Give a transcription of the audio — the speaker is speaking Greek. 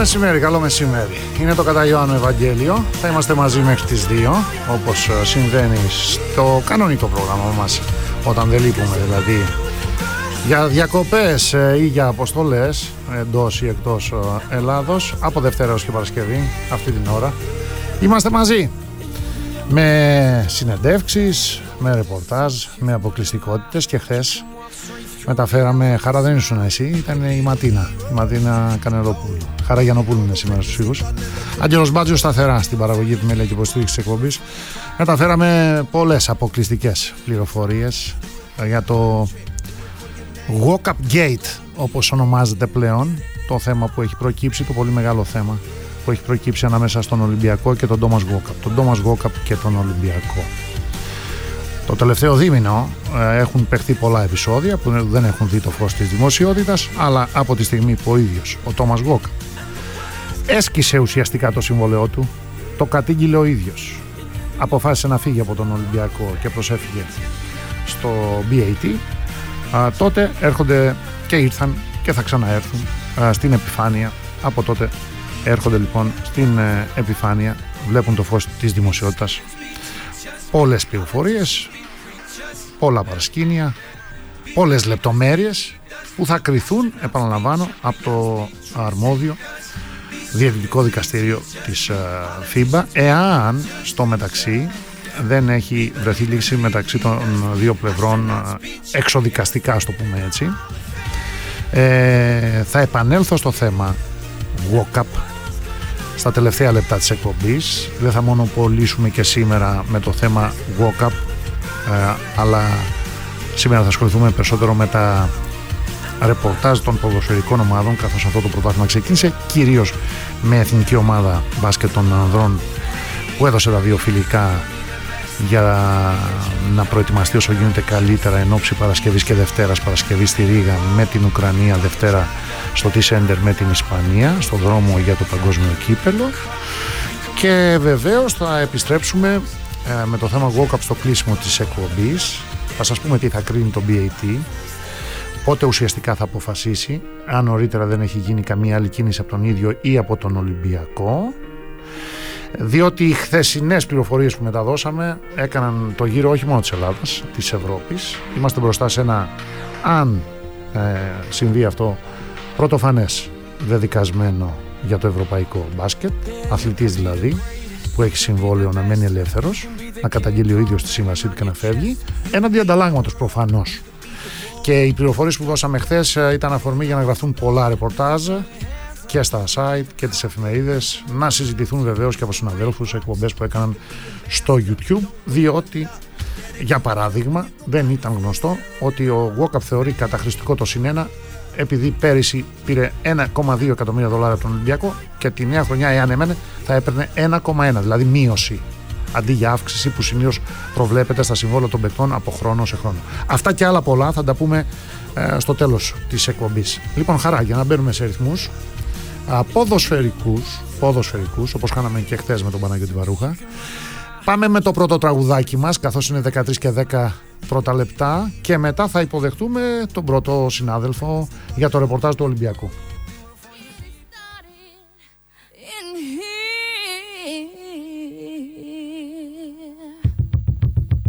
μεσημέρι, καλό μεσημέρι. Είναι το κατά Ιωάννου Ευαγγέλιο. Θα είμαστε μαζί μέχρι τις 2, όπως συμβαίνει στο κανονικό πρόγραμμα μας, όταν δεν λείπουμε δηλαδή για διακοπές ή για αποστολές εντός ή εκτός Ελλάδος, από Δευτέρα έως και Παρασκευή, αυτή την ώρα. Είμαστε μαζί με συνεντεύξεις, με ρεπορτάζ, με αποκλειστικότητες, και χθες μεταφέραμε, χαρά δεν ήσουν εσύ, ήταν η Ματίνα Κανελοπούλου. Χαρά Γιαννοπούλου είναι σήμερα στους ήχους. Άγγελος Μπάτζιος σταθερά στην παραγωγή, επιμέλεια και υποστήριξη της εκπομπής. Μεταφέραμε πολλές αποκλειστικές πληροφορίες για το Walk Up Gate, όπως ονομάζεται πλέον, το θέμα που έχει προκύψει, το πολύ μεγάλο θέμα που έχει προκύψει ανάμεσα στον Ολυμπιακό και τον Thomas Walkup. Τον Thomas Walkup και τον Ολυμπιακό. Το τελευταίο δίμηνο έχουν παιχθεί πολλά επεισόδια που δεν έχουν δει το φως της δημοσιότητας, αλλά από τη στιγμή που ο ίδιος, ο Thomas Walkup, έσκησε ουσιαστικά το συμβόλαιό του, το κατήγγειλε ο ίδιος, αποφάσισε να φύγει από τον Ολυμπιακό και προσέφυγε στο BAT, τότε έρχονται και ήρθαν και θα ξαναέρθουν στην επιφάνεια. Από τότε έρχονται λοιπόν στην επιφάνεια, βλέπουν το φως της δημοσιότητας πολλές πληροφορίες, πολλά παρασκήνια, πολλές λεπτομέρειες που θα κριθούν, επαναλαμβάνω, από το αρμόδιο διαιτητικό δικαστήριο της FIBA, εάν στο μεταξύ δεν έχει βρεθεί λύση μεταξύ των δύο πλευρών εξοδικαστικά, ας το πούμε έτσι. Θα επανέλθω στο θέμα Walk Up στα τελευταία λεπτά της εκπομπής. Δεν θα μονοπολίσουμε και σήμερα με το θέμα Walk Up, αλλά σήμερα θα ασχοληθούμε περισσότερο με τα ρεπορτάζ των ποδοσφαιρικών ομάδων, καθώς αυτό το πρωτάθλημα ξεκίνησε κυρίως με εθνική ομάδα μπάσκετ των ανδρών, που έδωσε τα δύο φιλικά για να προετοιμαστεί όσο γίνεται καλύτερα εν ώψη Παρασκευής και Δευτέρας. Παρασκευή στη Ρήγα με την Ουκρανία, Δευτέρα στο T-Center με την Ισπανία, στο δρόμο για το παγκόσμιο κύπελο. Και βεβαίως θα επιστρέψουμε με το θέμα Walk Up στο κλείσιμο της εκπομπής. Θα σας πούμε τι θα κρίνει το BAT, πότε ουσιαστικά θα αποφασίσει, αν νωρίτερα δεν έχει γίνει καμία άλλη κίνηση από τον ίδιο ή από τον Ολυμπιακό, διότι οι χθεσινές πληροφορίες που μεταδώσαμε έκαναν το γύρο όχι μόνο της Ελλάδας, της Ευρώπης. Είμαστε μπροστά σε ένα, αν συμβεί αυτό, πρωτοφανές δεδικασμένο για το ευρωπαϊκό μπάσκετ, αθλητής δηλαδή, που έχει συμβόλαιο να μένει ελεύθερος, να καταγγείλει ο ίδιος τη σύμβασή του και να φεύγει, έναντι ανταλλάγματος προφανώς. Και οι πληροφορίες που δώσαμε χθες ήταν αφορμή για να γραφτούν πολλά ρεπορτάζ και στα site και τις εφημερίδες, να συζητηθούν βεβαίως και από συναδέλφους εκπομπές που έκαναν στο YouTube, διότι για παράδειγμα δεν ήταν γνωστό ότι ο Walkup θεωρεί καταχρηστικό το +1, επειδή πέρυσι πήρε $1,2 εκατομμύρια από τον Ολυμπιακό και τη νέα χρονιά, εάν έμενε, θα έπαιρνε 1,1, δηλαδή μείωση, αντί για αύξηση που συνήθως προβλέπεται στα συμβόλαια των παικτών από χρόνο σε χρόνο. Αυτά και άλλα πολλά θα τα πούμε στο τέλος της εκπομπής. Λοιπόν, χαρά, για να μπαίνουμε σε ρυθμούς ποδοσφαιρικούς, όπως κάναμε και χθες με τον Παναγιώτη Βαρούχα. Πάμε με το πρώτο τραγουδάκι μας, καθώς είναι 13 και 10 πρώτα λεπτά, και μετά θα υποδεχτούμε τον πρώτο συνάδελφο για το ρεπορτάζ του Ολυμπιακού.